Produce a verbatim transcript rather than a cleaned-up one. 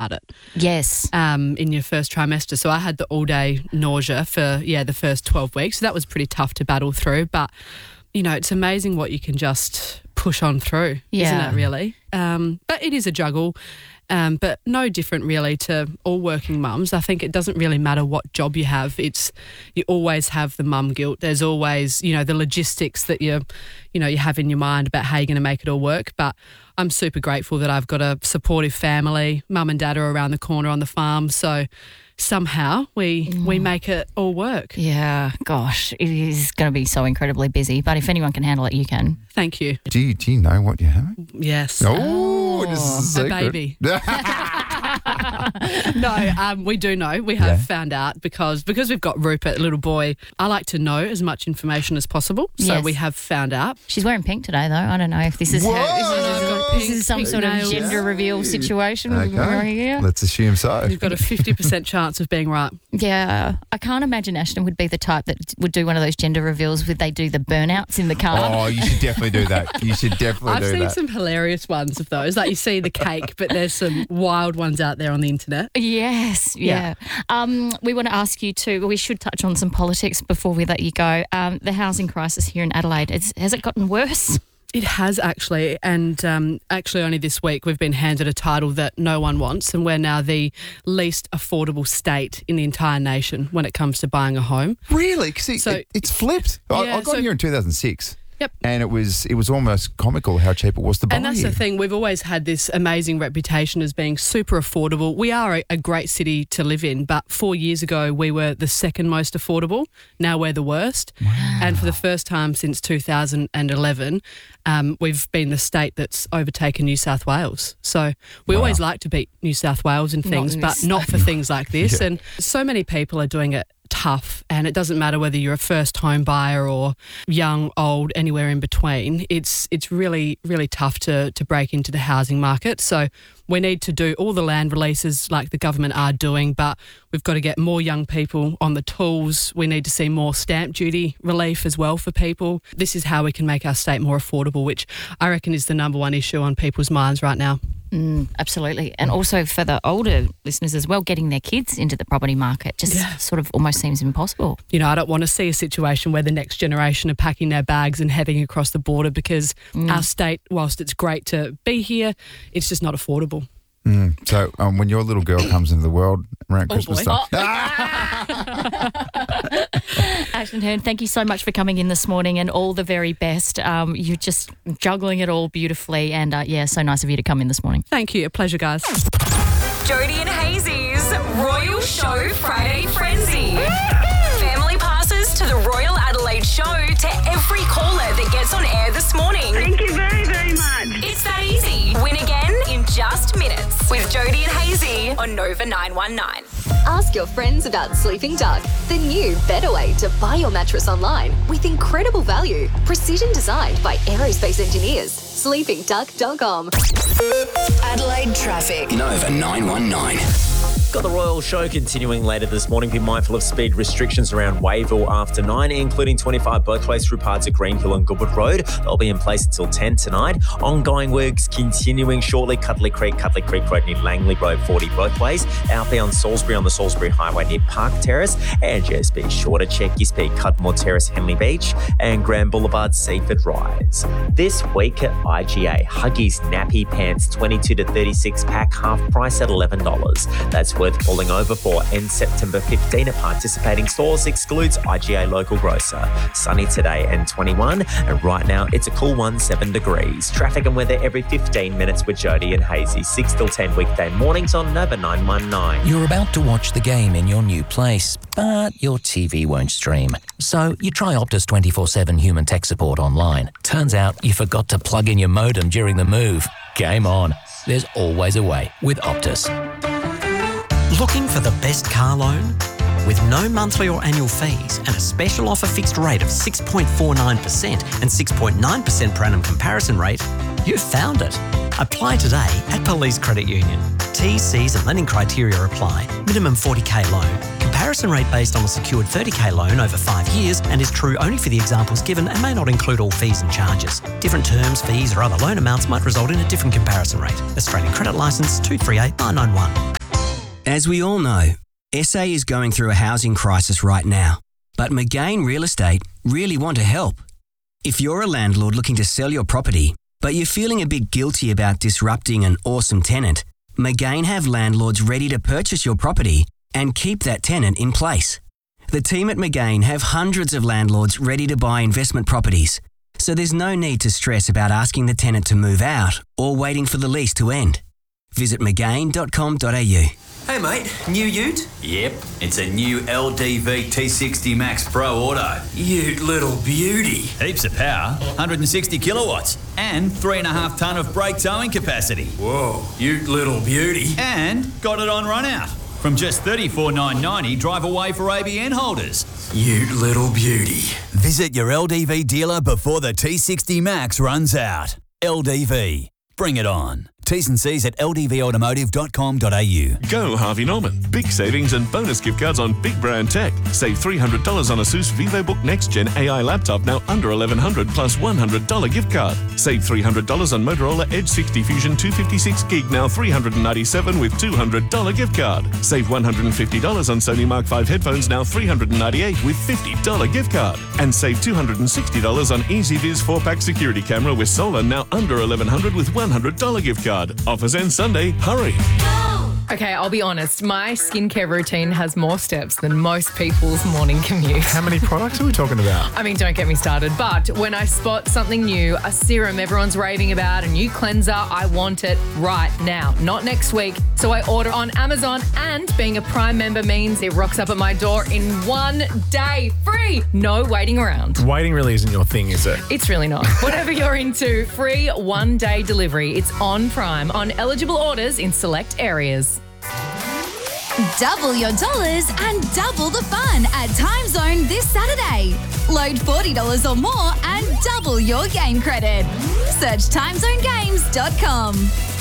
about it. Yes. Um, in your first trimester. So I had the all-day nausea for, yeah, the first twelve weeks. So that was pretty tough to battle through. But, you know, it's amazing what you can just push on through, Yeah. isn't it, really? Um, but it is a juggle. Um, but no different really to all working mums. I think it doesn't really matter what job you have. It's you always have the mum guilt. There's always, you know, the logistics that you, you know, you have in your mind about how you're going to make it all work. But I'm super grateful that I've got a supportive family. Mum and dad are around the corner on the farm, so somehow we mm. we make it all work. Yeah, gosh, it is going to be so incredibly busy. But if anyone can handle it, you can. Thank you. Do you, do you know what you're having? Yes. Oh, this is a, a secret. baby. No, um, we do know. We have Yeah. found out because because we've got Rupert, a little boy. I like to know as much information as possible, so Yes. we have found out. She's wearing pink today, though. I don't know if this is her, Whoa! this is, this is some Pink sort of nails. gender reveal situation. Okay, Yeah. let's assume so. You've got a fifty percent chance of being right. Yeah, I can't imagine Ashton would be the type that would do one of those gender reveals where they do the burnouts in the car. Oh, you should definitely do that. You should definitely I've do seen that. some hilarious ones of those. Like you see the cake, but there's some wild ones out there on the internet. Yes, yeah. Um, we want to ask you too, we should touch on some politics before we let you go. Um, the housing crisis here in Adelaide, it's, has it gotten worse? It has actually, and um, actually only this week we've been handed a title that no one wants, and we're now the least affordable state in the entire nation when it comes to buying a home. Really? 'Cause it, So- it, it's flipped. I, Yeah, I got so- here in two thousand six. Yep. And it was it was almost comical how cheap it was to buy And that's here. the thing, we've always had this amazing reputation as being super affordable. We are a, a great city to live in, but four years ago we were the second most affordable. Now we're the worst. Wow. And for the first time since two thousand eleven, um, we've been the state that's overtaken New South Wales. So we Wow. always like to beat New South Wales in things, in but this not for things like this. Yeah. And so many people are doing it tough, and it doesn't matter whether you're a first home buyer or young, old, anywhere in between. It's it's really, really tough to to break into the housing market. So we need to do all the land releases like the government are doing, but we've got to get more young people on the tools. We need to see more stamp duty relief as well for people. This is how we can make our state more affordable, which I reckon is the number one issue on people's minds right now. Mm, absolutely. And also for the older listeners as well, getting their kids into the property market just Yeah. sort of almost seems impossible. You know, I don't want to see a situation where the next generation are packing their bags and heading across the border because Mm. our state, whilst it's great to be here, it's just not affordable. Mm. So um, when your little girl comes into the world around Oh, Christmas boy. time, Ashton Hearn, thank you so much for coming in this morning and all the very best. Um, you're just juggling it all beautifully and, uh, yeah, so nice of you to come in this morning. Thank you. A pleasure, guys. Jodie and Hazy's Royal Show Friday Frenzy. Family passes to the Royal Adelaide Show to every caller that gets on air this morning. Thank you very, very much. It's that easy. Win again in just minutes with Jodie and Hazy on Nova nine one nine. Ask your friends about Sleeping Duck, the new better way to buy your mattress online with incredible value. Precision designed by aerospace engineers. sleeping duck dot com. Adelaide traffic. Nova nine one nine. Got the Royal Show continuing later this morning. Be mindful of speed restrictions around Wayville after nine, including twenty-five both ways through parts of Greenhill and Goodwood Road. They'll be in place until ten tonight. Ongoing works continuing shortly. Cutley Creek, Cutley Creek Road near Langley Road, forty both ways. Outbound Salisbury on the Salisbury Highway near Park Terrace. And just be sure to check your speed. Cudmore Terrace, Henley Beach and Grand Boulevard, Seaford Rise. This week at I G A, Huggies Nappy Pants twenty-two to thirty-six pack, half price at eleven dollars. That's worth pulling over for. Ends September fifteenth at participating stores. Excludes I G A local grocer. Sunny today and twenty-one. And right now it's a cool one, seven degrees. Traffic and weather every fifteen minutes with Jodie and Hazy. six till ten weekday mornings on Nova nine one nine. You're about to watch the game in your new place, but your T V won't stream. So you try Optus twenty-four seven human tech support online. Turns out you forgot to plug in your modem during the move. Game on. There's always a way with Optus. Looking for the best car loan? With no monthly or annual fees and a special offer fixed rate of six point four nine percent and six point nine percent per annum comparison rate, you've found it. Apply today at Police Credit Union. T's, C's and lending criteria apply. Minimum forty K loan. Comparison rate based on a secured thirty K loan over five years and is true only for the examples given and may not include all fees and charges. Different terms, fees or other loan amounts might result in a different comparison rate. Australian Credit Licence two three eight nine nine one. As we all know, S A is going through a housing crisis right now, but McGain Real Estate really want to help. If you're a landlord looking to sell your property, but you're feeling a bit guilty about disrupting an awesome tenant, McGain have landlords ready to purchase your property and keep that tenant in place. The team at McGain have hundreds of landlords ready to buy investment properties, so there's no need to stress about asking the tenant to move out or waiting for the lease to end. Visit mcgain dot com dot a u. Hey mate, new ute? Yep, it's a new L D V T sixty Max Pro Auto. Ute little beauty. Heaps of power, one hundred sixty kilowatts, and three and a half tonne of brake towing capacity. Whoa, ute little beauty. And got it on run out. From just thirty-four thousand nine hundred ninety, drive away for A B N holders. Ute little beauty. Visit your L D V dealer before the T sixty Max runs out. L D V. Bring it on. T's and C's at l d v automotive dot com dot a u. Go Harvey Norman. Big savings and bonus gift cards on big brand tech. Save three hundred dollars on ASUS VivoBook Next Gen A I laptop, now under eleven hundred dollars plus one hundred dollars gift card. Save three hundred dollars on Motorola Edge sixty Fusion two fifty-six gig, now three hundred ninety-seven dollars with two hundred dollars gift card. Save one hundred fifty dollars on Sony Mark five headphones, now three hundred ninety-eight dollars with fifty dollars gift card. And save two hundred sixty dollars on EasyViz four pack security camera with solar, now under eleven hundred dollars with one hundred dollars gift card. Offers end Sunday. Hurry. Okay, I'll be honest. My skincare routine has more steps than most people's morning commute. How many products are we talking about? I mean, don't get me started. But when I spot something new, a serum everyone's raving about, a new cleanser, I want it right now, not next week. So I order on Amazon, and being a Prime member means it rocks up at my door in one day, free. No waiting around. Waiting really isn't your thing, is it? It's really not. Whatever you're into, free one-day delivery. It's on Prime on eligible orders in select areas. Double your dollars and double the fun at Time Zone this Saturday. Load forty dollars or more and double your game credit. Search time zone games dot com.